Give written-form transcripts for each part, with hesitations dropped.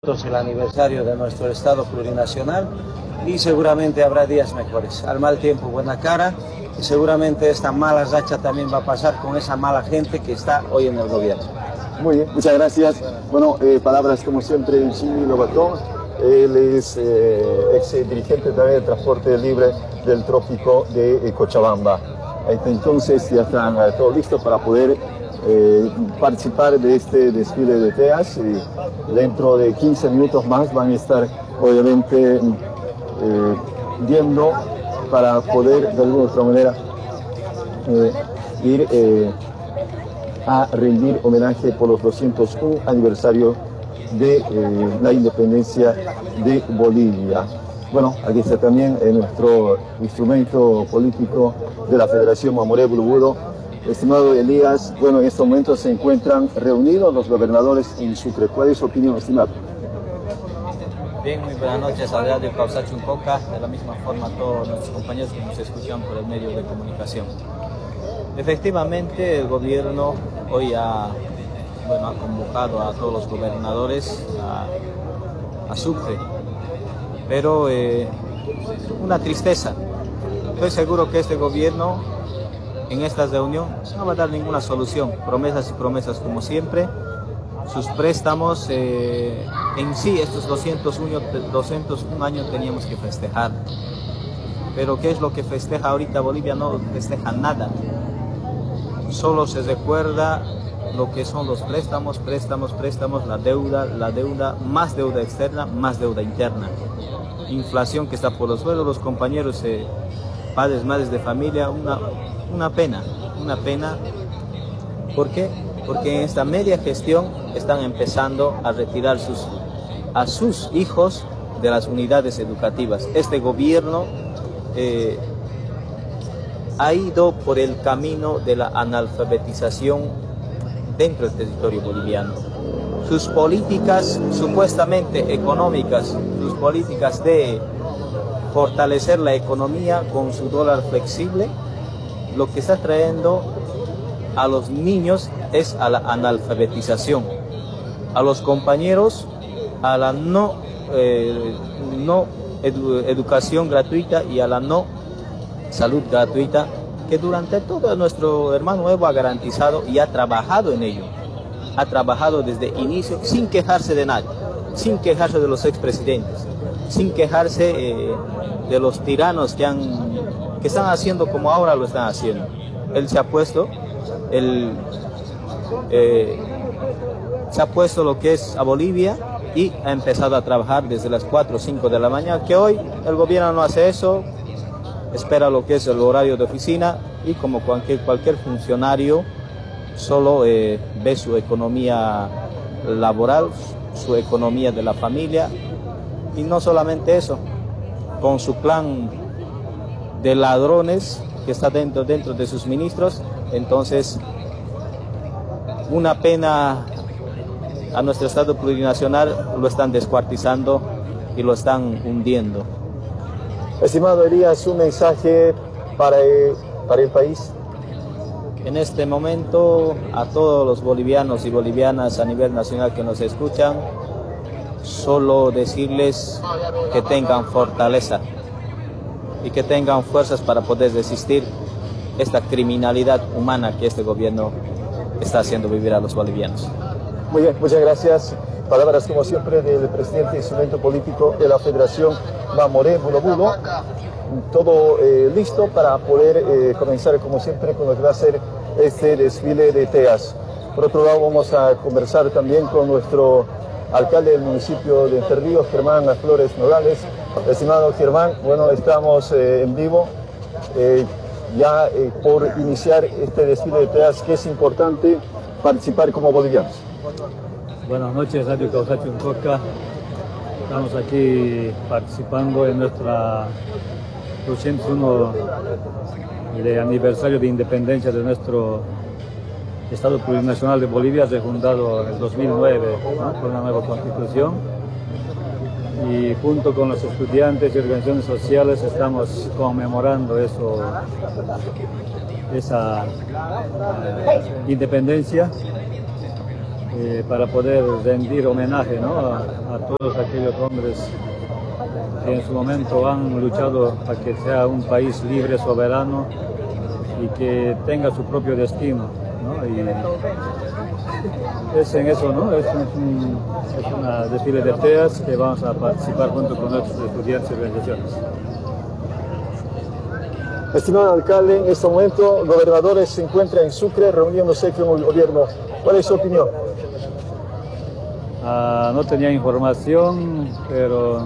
El aniversario de nuestro Estado plurinacional y seguramente habrá días mejores. Al mal tiempo, buena cara, y seguramente esta mala racha también va a pasar con esa mala gente que está hoy en el gobierno. Muy bien, muchas gracias. Bueno, palabras como siempre de Jimmy Lobatón. Él es ex dirigente también del transporte libre del trópico de Cochabamba. Entonces ya están todos listos para poder participar de este desfile de teas y dentro de 15 minutos más van a estar obviamente viendo para poder de alguna otra manera ir a rendir homenaje por los 201 aniversario de la independencia de Bolivia. Bueno, aquí está también nuestro instrumento político de la Federación Mamoré Bulubudo. Estimado Elías, bueno, en estos momentos se encuentran reunidos los gobernadores en Sucre. ¿Cuál es su opinión, estimado? Bien, muy buenas noches a Radio Causachi Uncoca, de la misma forma a todos nuestros compañeros que nos escuchan por el medio de comunicación. Efectivamente, el gobierno hoy ha convocado a todos los gobernadores a Sucre, pero una tristeza. Estoy seguro que este gobierno en esta reunión no va a dar ninguna solución, promesas y promesas como siempre. Sus préstamos en sí, estos 201 años teníamos que festejar. Pero ¿qué es lo que festeja ahorita Bolivia? No festeja nada. Solo se recuerda lo que son los préstamos, la deuda, más deuda externa, más deuda interna. Inflación que está por los suelos, los compañeros, padres, madres de familia, una pena. ¿Por qué? Porque en esta media gestión están empezando a retirar a sus hijos de las unidades educativas. Este gobierno ha ido por el camino de la analfabetización dentro del territorio boliviano. Sus políticas supuestamente económicas, sus políticas de fortalecer la economía con su dólar flexible, lo que está trayendo a los niños es a la analfabetización, a los compañeros a la no educación gratuita y a la no salud gratuita, que durante todo nuestro hermano Evo ha garantizado y ha trabajado en ello. Ha trabajado desde inicio sin quejarse de nadie, sin quejarse de los expresidentes, sin quejarse de los tiranos que están haciendo como ahora lo están haciendo. Él se ha puesto lo que es a Bolivia y ha empezado a trabajar desde las 4 o 5 de la mañana, que hoy el gobierno no hace eso, espera lo que es el horario de oficina y como cualquier funcionario solo ve su economía laboral, su economía de la familia, y no solamente eso, con su plan de ladrones que está dentro de sus ministros. Entonces, una pena a nuestro Estado plurinacional, lo están descuartizando y lo están hundiendo. Estimado Elías, un mensaje para el país. En este momento, a todos los bolivianos y bolivianas a nivel nacional que nos escuchan, solo decirles que tengan fortaleza y que tengan fuerzas para poder resistir esta criminalidad humana que este gobierno está haciendo vivir a los bolivianos. Muy bien, muchas gracias. Palabras como siempre del presidente de instrumento político de la Federación Mamoré Bulubudo. Todo listo para poder comenzar como siempre con lo que va a ser este desfile de teas. Por otro lado, vamos a conversar también con nuestro alcalde del municipio de Entre Ríos, Germán Flores Nogales. Estimado Germán, bueno, estamos en vivo por iniciar este desfile de teas, que es importante participar como bolivianos. Buenas noches, Radio Causachi Uncoca. Estamos aquí participando en nuestra 201 de aniversario de independencia de nuestro Estado plurinacional de Bolivia, refundado en el 2009, ¿no?, con una nueva constitución. Y junto con los estudiantes y organizaciones sociales estamos conmemorando esa independencia. para poder rendir homenaje, ¿no?, a todos aquellos hombres que en su momento han luchado para que sea un país libre, soberano y que tenga su propio destino, ¿no? Y es en eso, ¿no? Es una desfile de teas que vamos a participar junto con nuestros estudiantes y organizaciones. Estimado alcalde, en este momento gobernadores se encuentran en Sucre reuniéndose con el gobierno. ¿Cuál es su opinión? No tenía información, pero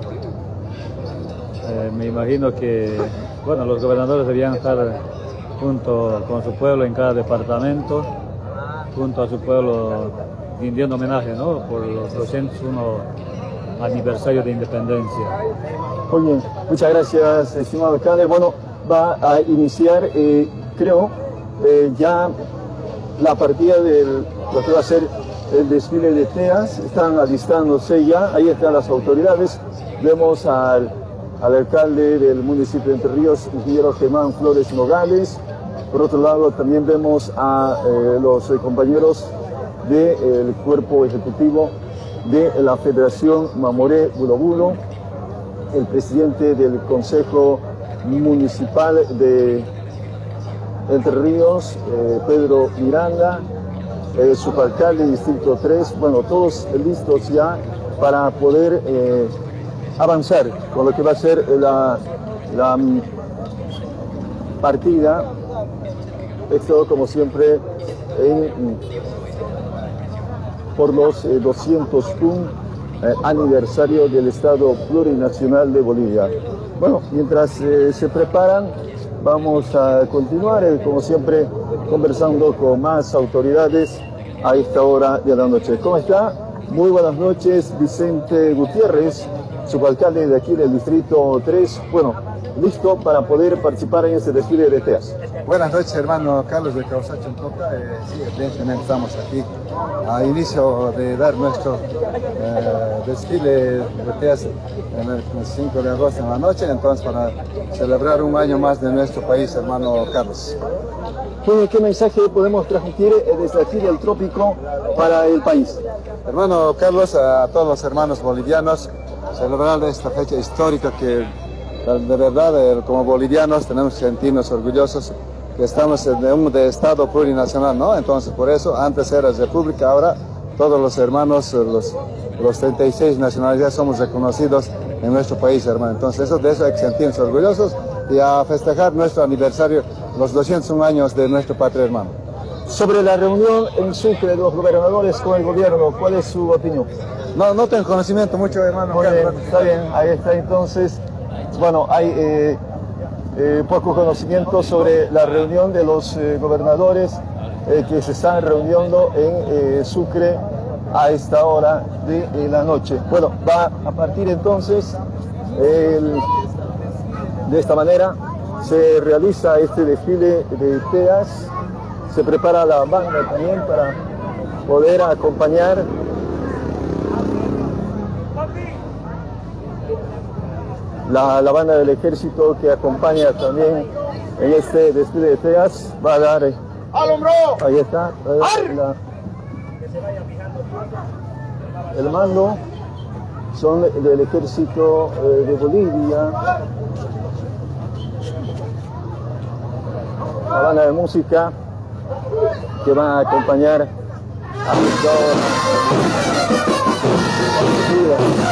me imagino que, bueno, los gobernadores debían estar junto con su pueblo en cada departamento, junto a su pueblo, rindiendo homenaje, ¿no?, por los 201 aniversario de independencia. Muy bien, muchas gracias, estimado alcalde. Bueno, va a iniciar, creo, ya la partida de lo que va a ser el desfile de teas. Están alistándose ya, ahí están las autoridades. Vemos al alcalde del municipio de Entre Ríos, ingeniero Germán Flores Nogales. Por otro lado, también vemos a los compañeros del cuerpo ejecutivo de la Federación Mamoré Bulo Bulo, el presidente del Consejo Municipal de Entre Ríos, Pedro Miranda, subalcalde del Distrito 3, bueno, todos listos ya para poder avanzar con lo que va a ser la partida. Esto, como siempre, por los 201 aniversario del Estado Plurinacional de Bolivia. Bueno, mientras se preparan, vamos a continuar, como siempre, conversando con más autoridades a esta hora de la noche. ¿Cómo está? Muy buenas noches, Vicente Gutiérrez, subalcalde de aquí del Distrito 3. Bueno, listo para poder participar en este desfile de teas. Buenas noches, hermano Carlos de Causacho Uncoca. Sí, evidentemente estamos aquí a inicio de dar nuestro desfile de teas el 5 de agosto en la noche, entonces para celebrar un año más de nuestro país, hermano Carlos. ¿Qué mensaje podemos transmitir desde aquí del trópico para el país? Hermano Carlos, a todos los hermanos bolivianos, celebrar esta fecha histórica que de verdad como bolivianos tenemos que sentirnos orgullosos que estamos en un estado plurinacional, ¿no? Entonces por eso antes era república, ahora todos los hermanos, los 36 nacionalidades somos reconocidos en nuestro país, hermano. Entonces de eso hay que sentirnos orgullosos y a festejar nuestro aniversario, los 201 años de nuestra patria, hermano. Sobre la reunión en Sucre de los gobernadores con el gobierno, ¿cuál es su opinión? No tengo conocimiento mucho, hermano. Muy bien, está bien, ahí está entonces. Bueno, hay poco conocimiento sobre la reunión de los gobernadores que se están reuniendo en Sucre a esta hora de la noche. Bueno, va a partir entonces, de esta manera, se realiza este desfile de teas, se prepara la banda también para poder acompañar la banda del ejército que acompaña también en este desfile de teas. Va a dar, ahí está, el mando, son del ejército de Bolivia, la banda de música que va a acompañar a